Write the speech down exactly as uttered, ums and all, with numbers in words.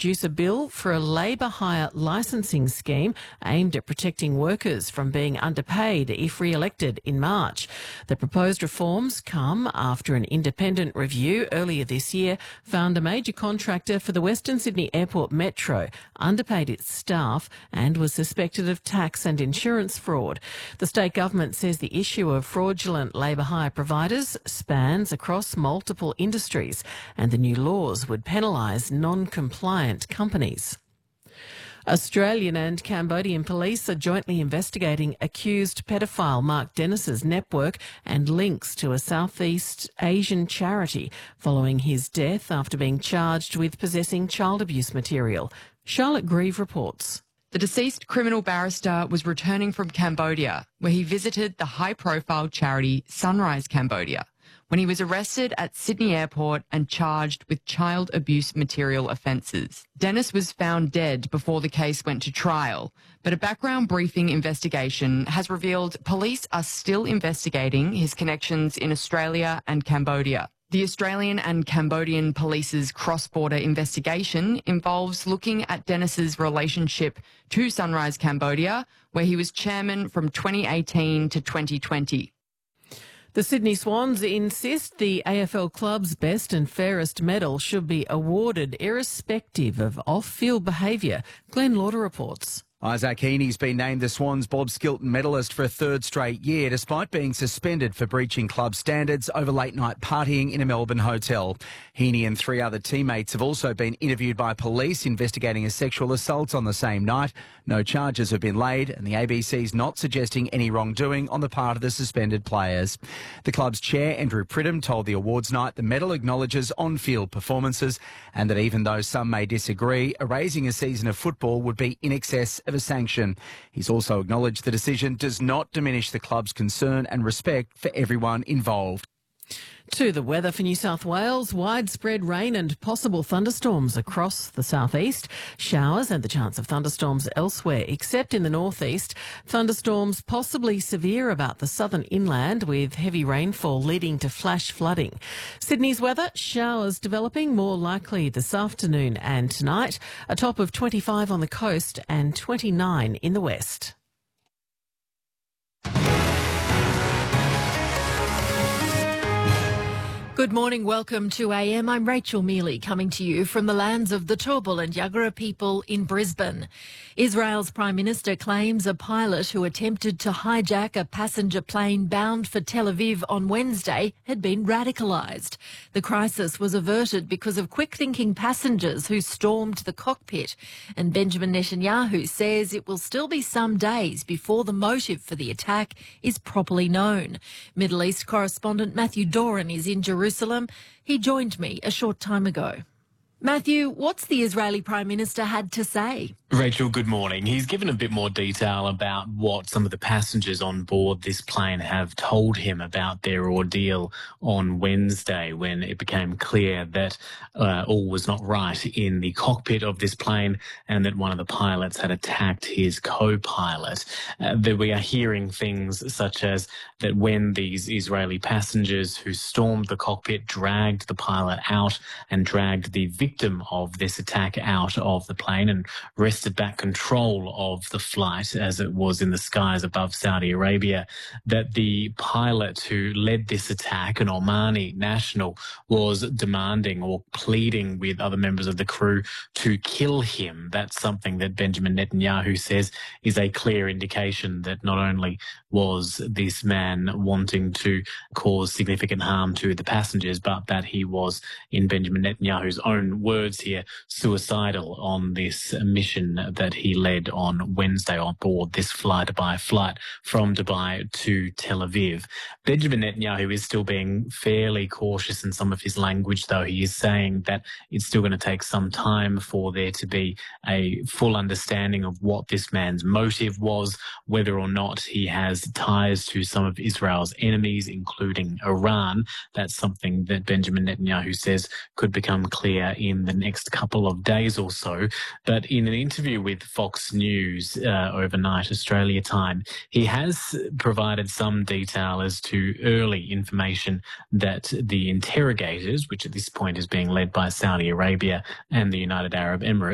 introduce a bill for a labour hire licensing scheme aimed at protecting workers from being underpaid if re-elected in March. The proposed reforms come after an independent review earlier this year found a major contractor for the Western Sydney Airport Metro underpaid its staff and was suspected of tax and insurance fraud. The state government says the issue of fraudulent labour hire providers spans across multiple industries, and the new laws would penalise non-compliant companies. Australian and Cambodian police are jointly investigating accused pedophile Mark Dennis's network and links to a Southeast Asian charity following his death after being charged with possessing child abuse material. Charlotte Grieve reports. The deceased criminal barrister was returning from Cambodia, where he visited the high-profile charity Sunrise Cambodia, when he was arrested at Sydney Airport and charged with child abuse material offences. Dennis was found dead before the case went to trial, but a background briefing investigation has revealed police are still investigating his connections in Australia and Cambodia. The Australian and Cambodian police's cross-border investigation involves looking at Dennis's relationship to Sunrise Cambodia, where he was chairman from twenty eighteen to twenty twenty. The Sydney Swans insist the A F L club's best and fairest medal should be awarded irrespective of off-field behaviour. Glenn Lauder reports. Isaac Heaney's been named the Swans' Bob Skilton medalist for a third straight year, despite being suspended for breaching club standards over late-night partying in a Melbourne hotel. Heaney and three other teammates have also been interviewed by police investigating a sexual assault on the same night. No charges have been laid, and the A B C's not suggesting any wrongdoing on the part of the suspended players. The club's chair, Andrew Pridham, told the awards night the medal acknowledges on-field performances and that even though some may disagree, erasing a season of football would be in excess of a sanction. He's also acknowledged the decision does not diminish the club's concern and respect for everyone involved. To the weather for New South Wales, widespread rain and possible thunderstorms across the southeast. Showers and the chance of thunderstorms elsewhere, except in the northeast. Thunderstorms possibly severe about the southern inland with heavy rainfall leading to flash flooding. Sydney's weather, showers developing more likely this afternoon and tonight. A top of twenty-five on the coast and twenty-nine in the west. Good morning, welcome to A M. I'm Rachel Mealy, coming to you from the lands of the Turrbal and Yagara people in Brisbane. Israel's Prime Minister claims a pilot who attempted to hijack a passenger plane bound for Tel Aviv on Wednesday had been radicalised. The crisis was averted because of quick-thinking passengers who stormed the cockpit, and Benjamin Netanyahu says it will still be some days before the motive for the attack is properly known. Middle East correspondent Matthew Doran is in Jerusalem. Jerusalem. He joined me a short time ago. Matthew, what's the Israeli Prime Minister had to say? Rachel, good morning. He's given a bit more detail about what some of the passengers on board this plane have told him about their ordeal on Wednesday, when it became clear that uh, all was not right in the cockpit of this plane and that one of the pilots had attacked his co-pilot. Uh, that we are hearing things such as that when these Israeli passengers who stormed the cockpit dragged the pilot out and dragged the victim of this attack out of the plane and wrested back control of the flight as it was in the skies above Saudi Arabia, that the pilot who led this attack, an Omani national, was demanding or pleading with other members of the crew to kill him. That's something that Benjamin Netanyahu says is a clear indication that not only was this man wanting to cause significant harm to the passengers, but that he was, in Benjamin Netanyahu's own words here, suicidal on this mission that he led on Wednesday on board this fly-to-by flight from Dubai to Tel Aviv. Benjamin Netanyahu is still being fairly cautious in some of his language, though. He is saying that it's still going to take some time for there to be a full understanding of what this man's motive was, whether or not he has ties to some of Israel's enemies, including Iran. That's something that Benjamin Netanyahu says could become clear in the next couple of days or so. But in an interview with Fox News uh, overnight, Australia time, he has provided some detail as to early information that the interrogators, which at this point is being led by Saudi Arabia and the United Arab Emirates,